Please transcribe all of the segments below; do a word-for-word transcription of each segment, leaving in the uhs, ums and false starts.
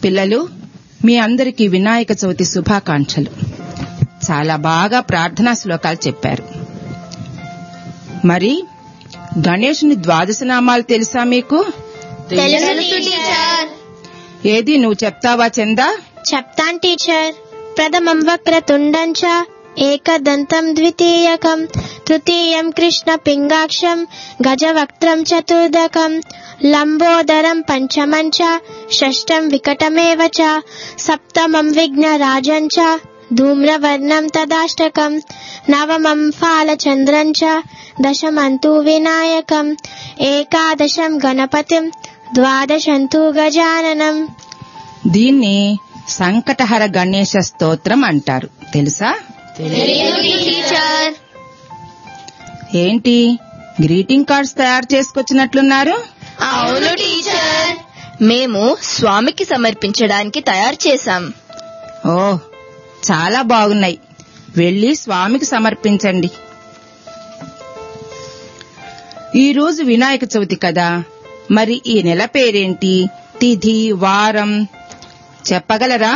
పిల్లలు, మీ అందరికీ వినాయక చవితి శుభాకాంక్షలు. చాలా బాగా ప్రార్థనా శ్లోకాలు చెప్పారు. మరి గణేశుని ద్వాదశ నామాలు తెలుసా మీకు? ఏది నువ్వు చెప్తావా చందా? చెప్తాను టీచర్. ప్రథమం వక్రతుండం చ, ఏకదంతం ద్వితీయకం, తృతీయం కృష్ణ పింగాక్షం, గజవక్త్రం చతుర్దకం, లంబోదరం పంచమం చ, షష్టం వికటమేవ చ, సప్తమం విఘ్నరాజం చ, ధూమ్రవర్ణం తదాష్టకం, నవమం ఫాలచంద్రం చ, దశమంతు వినాయకం, ఏకాదశం గణపతిం, ద్వాదశంతు గజాననం. దీన్ని సంకటహర గణేశ స్తోత్రం అంటారు. తెలుసా? ఏంటి గ్రీటింగ్ కార్డ్స్ తయారు చేసుకొచ్చినట్లున్నారు? అవును టీచర్, మేము స్వామికి సమర్పించడానికి తయారు చేశాం. ఓ, చాలా బాగున్నాయి. వెళ్లి స్వామికి సమర్పించండి. ఈ రోజు వినాయక చవితి కదా, మరి ఈ నెల పేరేంటి? తిథి, వారం చెప్పగలరా?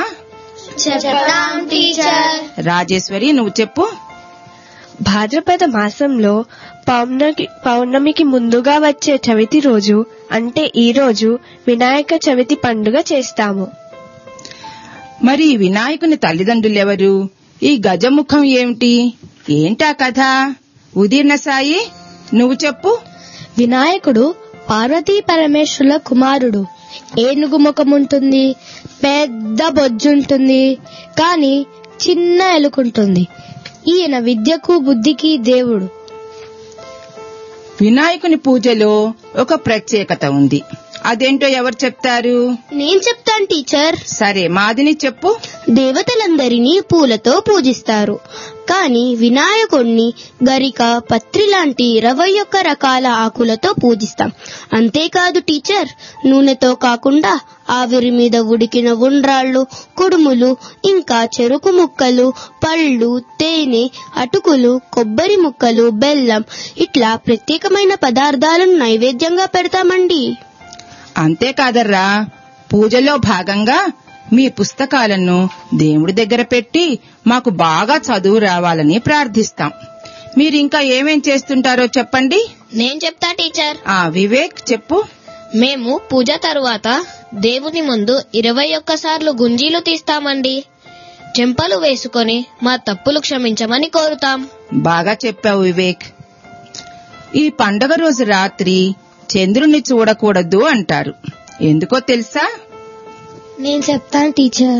రాజేశ్వరి, నువ్వు చెప్పు. భాద్రపద మాసంలో పౌర్ణమి పౌర్ణమికి ముందుగా వచ్చే చవితి రోజు అంటే ఈ రోజు వినాయక చవితి పండుగ చేస్తాము. మరి వినాయకుని తల్లిదండ్రులెవరు? ఈ గజముఖం ఏమిటి? ఏంటా కథ? ఉదీర్ణ సాయి, నువ్వు చెప్పు. వినాయకుడు పార్వతీ పరమేశ్వరుల కుమారుడు. ఏనుగు ముఖముంటుంది, పెద్ద బొజ్జుంటుంది, కాని చిన్న ఎలుకుంటుంది. ఈయన విద్యకు బుద్ధికి దేవుడు. వినాయకుని పూజలో ఒక ప్రత్యేకత ఉంది. అదేంటో ఎవరు చెప్తారు? నేను చెప్తాను టీచర్. సరే, మాదిని చెప్పు. దేవతలందరినీ పూలతో పూజిస్తారు, కాని వినాయకుణ్ణి గరిక, పత్రి లాంటి ఇరవై ఒక్క రకాల ఆకులతో పూజిస్తాం. అంతేకాదు టీచర్, నూనెతో కాకుండా ఆవిరి మీద ఉడికిన ఉండ్రాళ్లు, కుడుములు, ఇంకా చెరుకు ముక్కలు, పళ్ళు, తేనె, అటుకులు, కొబ్బరి ముక్కలు, బెల్లం ఇట్లా ప్రత్యేకమైన పదార్థాలను నైవేద్యంగా పెడతామండి. అంతేకాదర్రా, పూజలో భాగంగా మీ పుస్తకాలను దేవుడి దగ్గర పెట్టి మాకు బాగా చదువు రావాలని ప్రార్థిస్తాం. మీరింకా ఏమేం చేస్తుంటారో చెప్పండి. నేను చెప్తా టీచర్. ఆ వివేక్ చెప్పు. మేము పూజ తరువాత దేవుని ముందు ఇరవై ఒక్కసార్లు గుంజీలు తీస్తామండి. చెంపలు వేసుకొని మా తప్పులు క్షమించమని కోరుతాం. బాగా చెప్పావు వివేక్. ఈ పండగ రోజు రాత్రి చంద్రుణ్ణి చూడకూడదు అంటారు. ఎందుకో తెలుసా? నేను చెప్తాను టీచర్.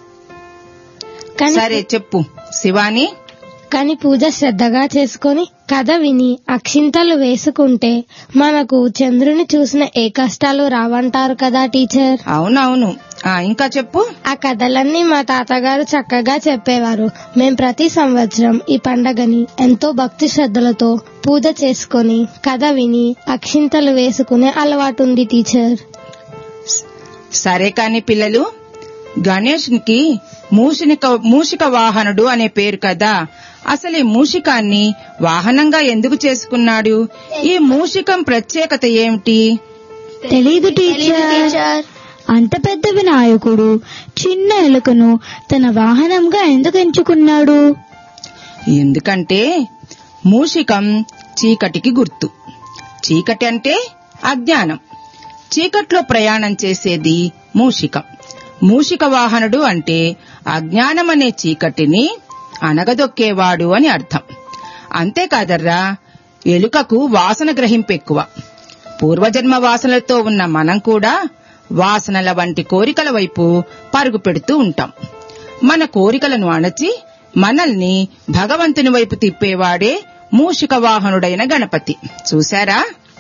సరే చెప్పు శివాని. కాని పూజ శ్రద్ధగా చేసుకుని కథ విని అక్షింతలు వేసుకుంటే మనకు చంద్రుని చూసిన ఏ కష్టాలు రావంటారు కదా టీచర్. అవునవును. ఇంకా చెప్పు. ఆ కథలన్నీ మా తాతగారు చక్కగా చెప్పేవారు. మేం ప్రతి సంవత్సరం ఈ పండగని ఎంతో భక్తి శ్రద్ధలతో పూజ చేసుకుని కథ విని అక్షింతలు వేసుకునే అలవాటు ఉంది టీచర్. సరే కాని పిల్లలు, గణేష్కి మూషిక మూషిక వాహనుడు అనే పేరు కదా. అసలు ఈ మూషికాన్ని వాహనంగా ఎందుకు చేసుకున్నాడు? ఈ మూషికం ప్రత్యేకత ఏమిటి? తెలీదు టీచర్. అంత పెద్ద వినాయకుడు చిన్న ఎలుకను తన వాహనంగా ఎందుకు ఎంచుకున్నాడు? ఎందుకంటే మూషికం చీకటికి గుర్తు. చీకటి అంటే అజ్ఞానం. చీకట్లో ప్రయాణం చేసేది మూషికం. మూషిక వాహనుడు అంటే అజ్ఞానం అనే చీకటిని అనగదొక్కేవాడు అని అర్థం. అంతేకాదర్రా, ఎలుకకు వాసన గ్రహింపెక్కువ. పూర్వజన్మ వాసనలతో ఉన్న మనం కూడా వాసనల వంటి కోరికల వైపు పరుగు పెడుతూ ఉంటాం. మన కోరికలను అణచి మనల్ని భగవంతుని వైపు తిప్పేవాడే మూషిక వాహనుడైన గణపతి. చూశారా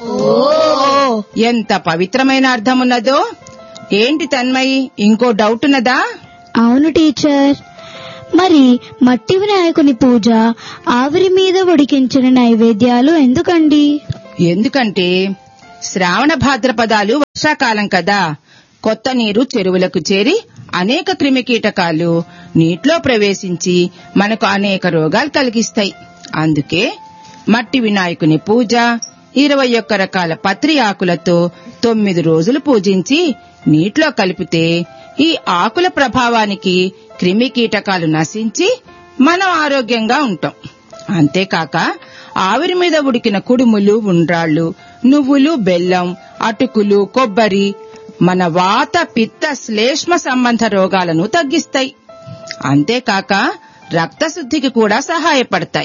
ఎంత పవిత్రమైన అర్థమున్నదో? ఏంటి తన్మయి, ఇంకో డౌట్ ఉన్నదా? అవును టీచర్. మరి మట్టి వినాయకుని పూజ, ఆవిరి మీద ఉడికించిన నైవేద్యాలు ఎందుకండి? ఎందుకంటే శ్రావణ భాద్రపదాలు వర్షాకాలం కదా. కొత్త నీరు చెరువులకు చేరి అనేక క్రిమికీటకాలు నీటిలో ప్రవేశించి మనకు అనేక రోగాలు కలిగిస్తాయి. అందుకే మట్టి వినాయకుని పూజ ఇరవై ఒక్క రకాల పత్రి ఆకులతో తొమ్మిది రోజులు పూజించి నీటిలో కలిపితే ఈ ఆకుల ప్రభావానికి క్రిమి కీటకాలు నశించి మనం ఆరోగ్యంగా ఉంటాం. అంతేకాక ఆవిరి మీద ఉడికిన కుడుములు, ఉండ్రాళ్లు, నువ్వులు, బెల్లం, అటుకులు, కొబ్బరి మన వాత, పిత్త, శ్లేష్మ సంబంధ రోగాలను తగ్గిస్తాయి. అంతేకాక రక్తశుద్ధికి కూడా సహాయపడతాయి.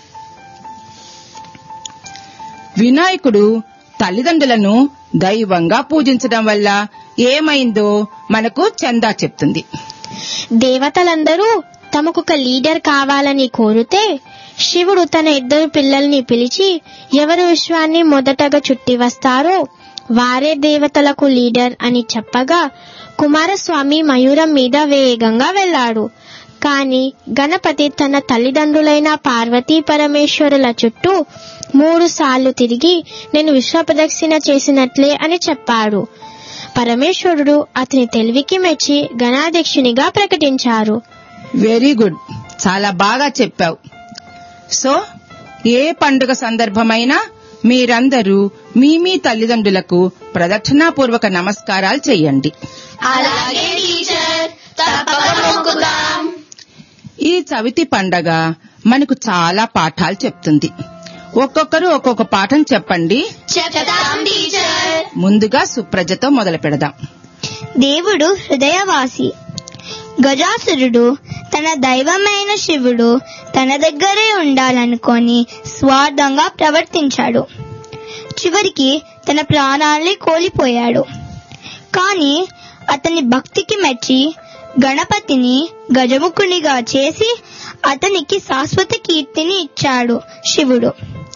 వినాయకుడు తల్లిదండ్రులను దైవంగా పూజించడం వల్ల ఏమైందో మనకు చందా చెప్తుంది. దేవతలందరూ తమకొక లీడర్ కావాలని కోరితే శివుడు తన ఇద్దరు పిల్లల్ని పిలిచి ఎవరు విశ్వాన్ని మొదటగా చుట్టి వస్తారో వారే దేవతలకు లీడర్ అని చెప్పగా కుమారస్వామి మయూరం మీద వేగంగా వెళ్లాడు. కాని గణపతి తన తల్లిదండ్రులైన పార్వతీ పరమేశ్వరుల చుట్టూ మూడు సార్లు తిరిగి నేను విశ్వప్రదక్షిణ చేసినట్లే అని చెప్పాడు. పరమేశ్వరుడు అతని తెలివికి మెచ్చి గణాధ్యక్షునిగా ప్రకటించారు. వెరీ గుడ్, చాలా బాగా చెప్పావు. సో ఏ పండుగ సందర్భమైనా మీరందరూ మీ మీ తల్లిదండ్రులకు ప్రదక్షిణాపూర్వక నమస్కారాలు చెయ్యండి. ఈ చవితి పండగ మనకు చాలా పాఠాలు చెప్తుంది. ఒక్కొక్కరు ఒక్కొక్క పాఠం చెప్పండి. ముందుగా సుప్రజతో మొదలు పెడదాం. దేవుడు హృదయవాసి. గజాసురుడు తన దైవమైన శివుడు తన దగ్గరే ఉండాలనుకొని స్వార్థంగా ప్రవర్తించాడు. చివరికి తన ప్రాణాల్ని కోల్పోయాడు. కాని అతని భక్తికి మెచ్చి గణపతిని గజముఖునిగా చేసి అతనికి శాశ్వత కీర్తిని ఇచ్చాడు శివుడు.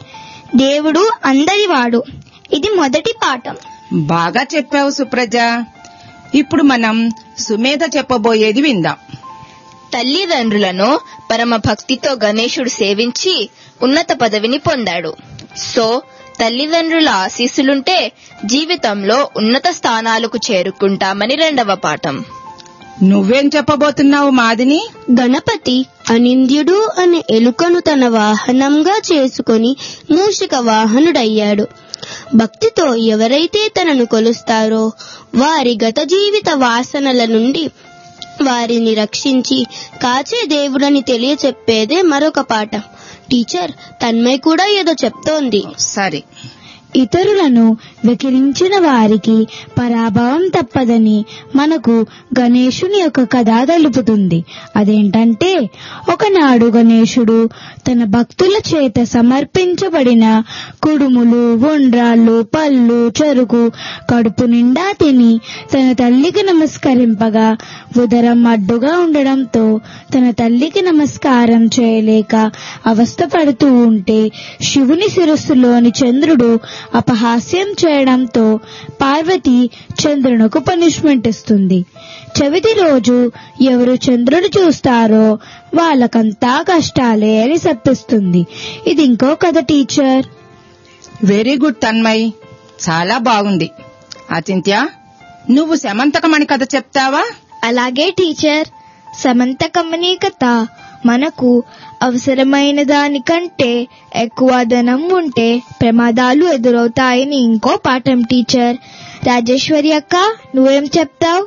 దేవుడు అందరివాడు. ఇది మొదటి పాఠం. బాగా చెప్పావు సుప్రజ. ఇప్పుడు మనం సుమేధ చెప్పబోయేది విందాం. తల్లిదండ్రులను పరమ భక్తితో గణేశుడు సేవించి ఉన్నత పదవిని పొందాడు. సో తల్లిదండ్రుల ఆశీస్సులుంటే జీవితంలో ఉన్నత స్థానాలకు చేరుకుంటామని రెండవ పాఠం. నువ్వేం చెప్పబోతున్నావు మాదిని? గణపతి అనింద్యుడు అనే ఎలుకను తన వాహనంగా చేసుకుని మూషిక వాహనుడయ్యాడు. భక్తితో ఎవరైతే తనను కొలుస్తారో వారి గత జీవిత వాసనల నుండి వారిని రక్షించి కాచే దేవుడని తెలియచెప్పేదే మరొక పాఠం. టీచర్, తన్మయ్ కూడా ఏదో చెప్తోంది. సరే. ఇతరులను వెకిరించిన వారికి పరాభవం తప్పదని మనకు గణేశుని యొక్క కథ తెలుపుతుంది. అదేంటంటే, ఒకనాడు గణేశుడు తన భక్తుల చేత సమర్పించబడిన కుడుములు, ఉండ్రాళ్ళు, పళ్ళు, చెరుకు కడుపు నిండా తిని తన తల్లికి నమస్కరింపగా ఉదరం అడ్డుగా ఉండడంతో తన తల్లికి నమస్కారం చేయలేక అవస్థపడుతూ ఉంటే శివుని శిరస్సులోని చంద్రుడు అపహాస్యం చేయడంతో పార్వతి చంద్రునకు పనిష్మెంట్ ఇస్తుంది. చవితి రోజు ఎవరు చంద్రుడు చూస్తారో వాళ్ళకంతా కష్టాలే అని శపిస్తుంది. ఇది ఇంకో కథ టీచర్. వెరీ గుడ్ తన్మయ్, చాలా బాగుంది. అచింత్య, నువ్వు శమంతకమణి కథ చెప్తావా? అలాగే టీచర్. సమంతకమణి కథ మనకు అవసరమైన దానికంటే ఎక్కువ ధనం ఉంటే ప్రమాదాలు ఎదురవుతాయని ఇంకో పాఠం టీచర్. రాజేశ్వరి అక్క, నువ్వేం చెప్తావు?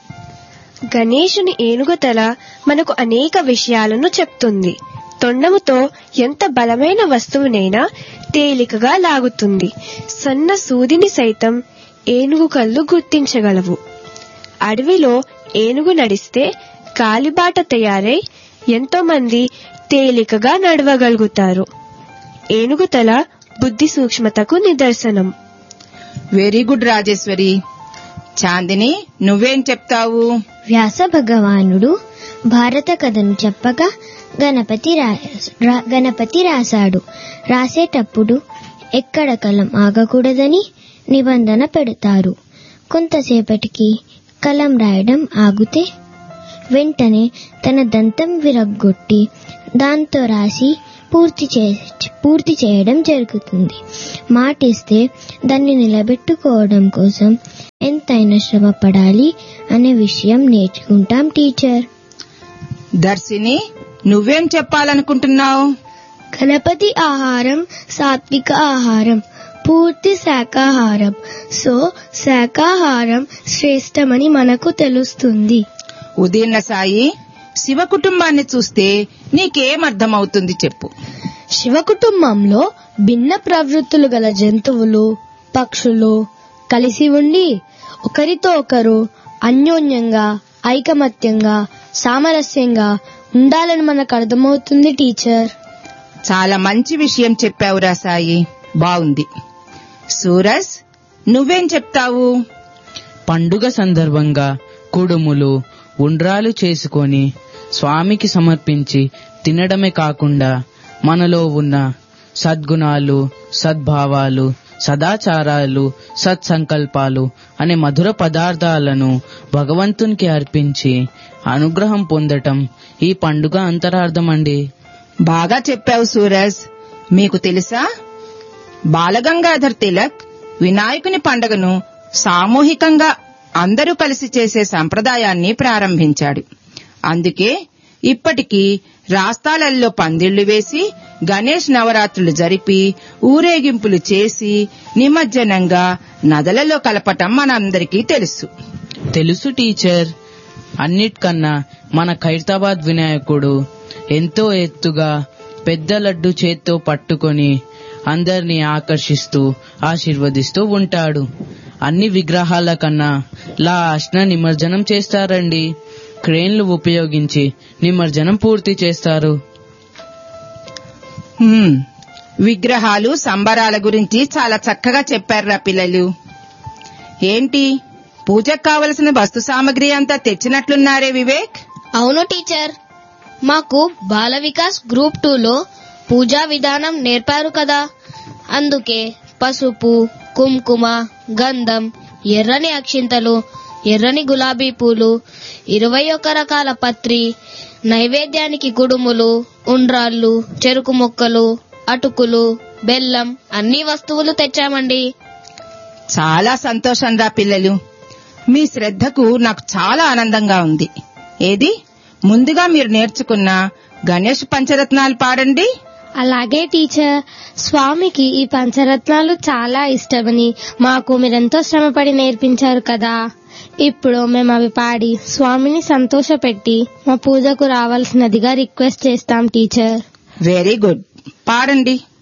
గణేశుని ఏనుగుతల మనకు అనేక విషయాలను చెప్తుంది. తొండముతో ఎంత బలమైన వస్తువునైనా తేలికగా లాగుతుంది. సన్న సూదిని సైతం ఏనుగు కళ్ళు గుర్తించగలవు. అడవిలో ఏనుగు నడిస్తే కాలిబాట తయారై ఎంతో మంది తేలికగా నడవగలుగుతారు. ఏనుగుతల బుద్ధి సూక్ష్మతకు నిదర్శనం. Very good Rajeshwari. చాందిని, నువ్వేం చెప్తావు? వ్యాస భగవానుడు భారత కథను చెప్పగా గణపతి గణపతి రాశాడు. రాసేటప్పుడు ఎక్కడ కలం ఆగకూడదని నిబంధన పెడతారు. కొంతసేపటికి కలం రాయడం ఆగితే వెంటనే తన దంతం విరగ్గొట్టి దాంతో రాసి పూర్తి చే పూర్తి చేయడం జరుగుతుంది. మాటిస్తే దాన్ని నిలబెట్టుకోవడం కోసం ఎంతైనా శ్రమ పడాలి అనే విషయం నేర్చుకుంటాం టీచర్. దర్శిని, నువ్వేం చెప్పాలనుకుంటున్నావు? గణపతి ఆహారం సాత్విక ఆహారం. పూర్తి శాకాహారం. సో శాకాహారం శ్రేష్టమని మనకు తెలుస్తుంది. ఉదీర్ణ సాయి, శివ కుటుంబాన్ని చూస్తే నీకేమర్థమవుతుంది చెప్పు. శివ కుటుంబంలో భిన్న ప్రవృత్తులు గల జంతువులు, పక్షులు కలిసి ఉండి ఒకరితో ఒకరు అన్యోన్యంగా, ఐకమత్యంగా, సామరస్యంగా ఉండాలని మనకు అర్థమవుతుంది టీచర్. చాలా మంచి విషయం చెప్పావురా సాయి, బాగుంది. సూరజ్, నువ్వేం చెప్తావు? పండుగ సందర్భంగా కుడుములు, ఉండ్రాలు చేసుకొని స్వామికి సమర్పించి తినడమే కాకుండా మనలో ఉన్న సద్గుణాలు, సద్భావాలు, సదాచారాలు, సత్సంకల్పాలు అనే మధుర పదార్థాలను భగవంతునికి అర్పించి అనుగ్రహం పొందటం ఈ పండుగ అంతరార్థం అండి. బాగా చెప్పావు సూరజ్. మీకు తెలుసా, బాలగంగాధర్ తిలక్ వినాయకుని పండుగను సామూహికంగా అందరూ కలిసి చేసే సంప్రదాయాన్ని ప్రారంభించాడు. అందుకే ఇప్పటికీ రాస్తాలల్లో పందిళ్లు వేసి గణేష్ నవరాత్రులు జరిపి ఊరేగింపులు చేసి నిమజ్జనంగా నదులలో కలపటం మనందరికీ తెలుసు. తెలుసు టీచర్. అన్నిటికన్నా మన ఖైరతాబాద్ వినాయకుడు ఎంతో ఎత్తుగా పెద్ద లడ్డు చేత్తో పట్టుకొని అందరినీ ఆకర్షిస్తూ ఆశీర్వదిస్తూ ఉంటాడు. అన్ని విగ్రహాల కన్నా లాస్ట్న నిమజ్జనం చేస్తారండి. క్రేన్లు ఉపయోగించి నిమజ్జనం పూర్తి చేస్తారు. విగ్రహాలు, సంబరాల గురించి చాలా చక్కగా చెప్పారురా పిల్లలు. ఏంటి, పూజకు కావలసిన వస్తు సామగ్రి అంతా తెచ్చినట్లున్నారే వివేక్? అవును టీచర్, మాకు బాల వికాస్ గ్రూప్ టూలో పూజా విధానం నేర్పారు కదా. అందుకే పసుపు, కుంకుమ, గంధం, ఎర్రని అక్షింతలు, ఎర్రని గులాబీ పూలు, ఇరవై ఒక్క రకాల పత్రి, నైవేద్యానికి కుడుములు, ఉండ్రాళ్ళు, చెరుకు మొక్కలు, అటుకులు, బెల్లం అన్ని వస్తువులు తెచ్చామండి. చాలా సంతోషం రా పిల్లలు. మీ శ్రద్ధకు నాకు చాలా ఆనందంగా ఉంది. ఏది, ముందుగా మీరు నేర్చుకున్న గణేష్ పంచరత్నాలు పాడండి. అలాగే టీచర్. స్వామికి ఈ పంచరత్నాలు చాలా ఇష్టమని మాకు మీరెంతో శ్రమపడి నేర్పించారు కదా. ఇప్పుడు మేము అవి పాడి స్వామిని సంతోషపెట్టి మా పూజకు రావాల్సినదిగా రిక్వెస్ట్ చేస్తాం టీచర్. వెరీ గుడ్, పాడండి.